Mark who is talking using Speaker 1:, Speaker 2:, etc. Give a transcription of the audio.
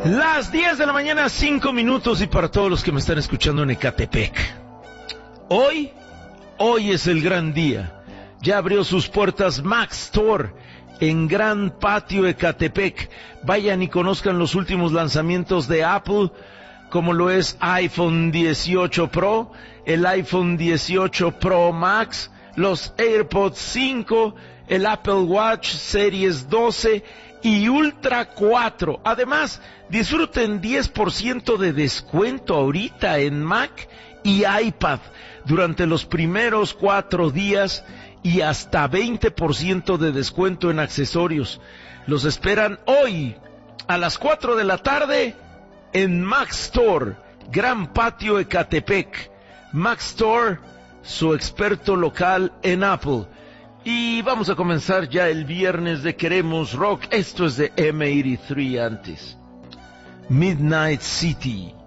Speaker 1: Las 10 de la mañana, 5 minutos, y para todos los que me están escuchando en Ecatepec. Hoy es el gran día. Ya abrió sus puertas Mac Store en Gran Patio Ecatepec. Vayan y conozcan los últimos lanzamientos de Apple, como lo es iPhone 18 Pro, el iPhone 18 Pro Max, los AirPods 5, el Apple Watch Series 12 y Ultra 4. Además, disfruten 10% de descuento ahorita en Mac y iPad durante los primeros 4 días y hasta 20% de descuento en accesorios. Los esperan hoy a las 4 de la tarde en Mac Store, Gran Patio Ecatepec. Mac Store, su experto local en Apple. Y vamos a comenzar ya el viernes de Queremos Rock. Esto es de M83 antes. Midnight City.